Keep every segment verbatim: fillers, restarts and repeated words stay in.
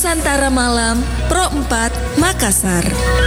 Nusantara Malam Pro empat Makassar.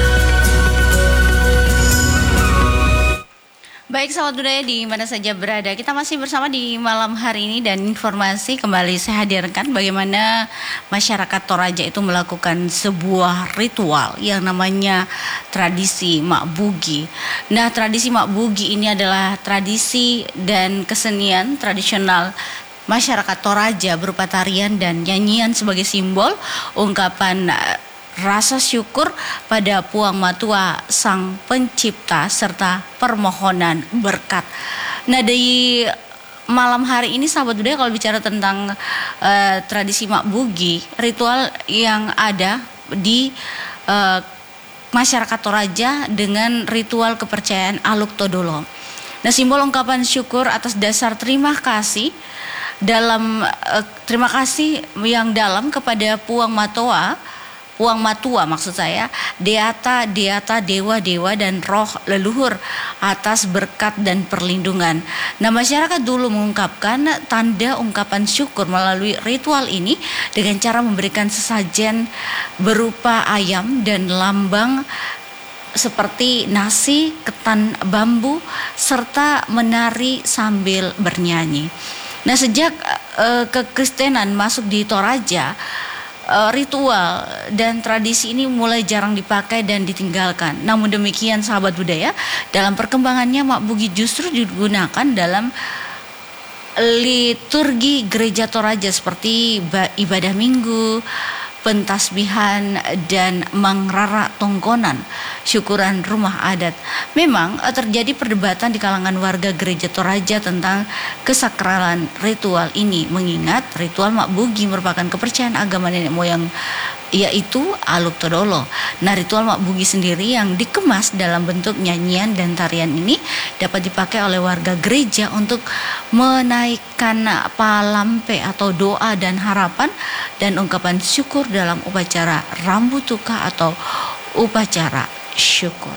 Baik sahabat budaya di mana saja berada, kita masih bersama di malam hari ini dan informasi kembali saya hadirkan bagaimana masyarakat Toraja itu melakukan sebuah ritual yang namanya tradisi Mak Bugi. Nah, tradisi Mak Bugi ini adalah tradisi dan kesenian tradisional masyarakat Toraja berupa tarian dan nyanyian sebagai simbol ungkapan rasa syukur pada Puang Matua Sang Pencipta serta permohonan berkat. Nah, di malam hari ini sahabat budaya kalau bicara tentang uh, tradisi Mak Bugi, ritual yang ada di uh, masyarakat Toraja dengan ritual kepercayaan Aluk Todolo. Nah, simbol ungkapan syukur atas dasar terima kasih dalam uh, terima kasih yang dalam kepada Puang Matua Puang Matua maksud saya, Deata, Deata, Dewa-Dewa dan roh leluhur atas berkat dan perlindungan. Nah, masyarakat dulu mengungkapkan tanda ungkapan syukur melalui ritual ini dengan cara memberikan sesajen berupa ayam dan lambang seperti nasi, ketan bambu, serta menari sambil bernyanyi. Nah, sejak uh, kekristenan masuk di Toraja, Uh, ritual dan tradisi ini mulai jarang dipakai dan ditinggalkan. Namun demikian sahabat budaya, dalam perkembangannya Mak Bugi justru digunakan dalam liturgi gereja Toraja seperti ibadah minggu, pentasbihan dan mangrara tongkonan, syukuran rumah adat. Memang terjadi perdebatan di kalangan warga gereja Toraja tentang kesakralan ritual ini, mengingat ritual Mak Bugi merupakan kepercayaan agama nenek moyang, yaitu Aluk Todolo. Nah, ritual Mak Bugi sendiri yang dikemas dalam bentuk nyanyian dan tarian ini dapat dipakai oleh warga gereja untuk menaikkan palampe atau doa dan harapan dan ungkapan syukur dalam upacara rambutuka atau upacara syukur.